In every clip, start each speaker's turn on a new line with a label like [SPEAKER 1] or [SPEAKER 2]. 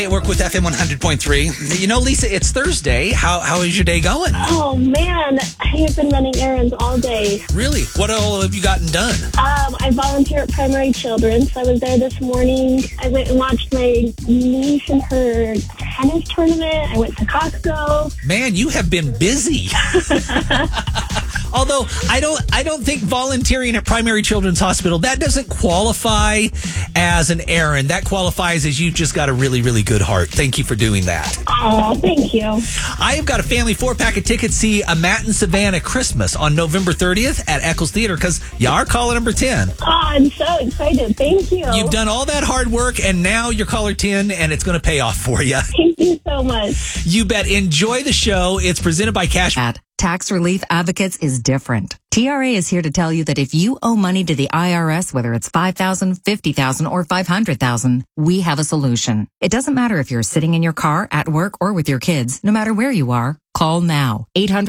[SPEAKER 1] I work with FM 100.3. You know, Lisa, it's Thursday. How is your day going?
[SPEAKER 2] Oh, man. I have been running errands all day.
[SPEAKER 1] Really? What all have you gotten done?
[SPEAKER 2] I volunteer at Primary Children, so I was there this morning. I went and watched my niece in her tennis tournament. I went to Costco.
[SPEAKER 1] Man, you have been busy. Although I don't think volunteering at Primary Children's Hospital, that doesn't qualify as an errand. That qualifies as you've just got a really, really good heart. Thank you for doing that.
[SPEAKER 2] Oh, thank you.
[SPEAKER 1] I have got a family 4-pack of tickets to see A Matt in Savannah Christmas on November 30th at Eccles Theater because you are caller number 10.
[SPEAKER 2] Oh, I'm so excited. Thank you.
[SPEAKER 1] You've done all that hard work, and now you're caller 10, and it's going to pay off for you.
[SPEAKER 2] Thank you so much.
[SPEAKER 1] You bet. Enjoy the show. It's presented by Cash.
[SPEAKER 3] Tax Relief Advocates is different. TRA is here to tell you that if you owe money to the IRS, whether it's $5,000, $50,000, or $500,000, we have a solution. It doesn't matter if you're sitting in your car, at work, or with your kids. No matter where you are, call now.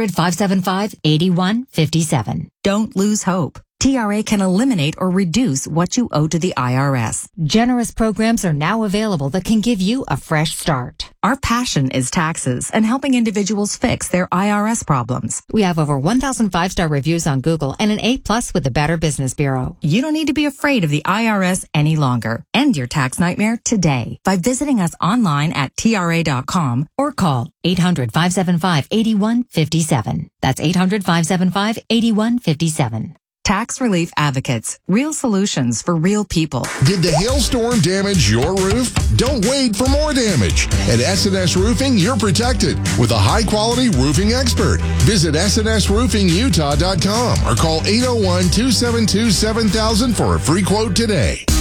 [SPEAKER 3] 800-575-8157. Don't lose hope. TRA can eliminate or reduce what you owe to the IRS.
[SPEAKER 4] Generous programs are now available that can give you a fresh start.
[SPEAKER 3] Our passion is taxes and helping individuals fix their IRS problems.
[SPEAKER 4] We have over 1,000 5-star reviews on Google and an A+ with the Better Business Bureau.
[SPEAKER 3] You don't need to be afraid of the IRS any longer. End your tax nightmare today by visiting us online at TRA.com or call 800-575-8157. That's 800-575-8157. Tax Relief Advocates. Real solutions for real people.
[SPEAKER 5] Did the hailstorm damage your roof? Don't wait for more damage. At S&S Roofing, you're protected with a high-quality roofing expert. Visit SNSRoofingUtah.com or call 801-272-7000 for a free quote today.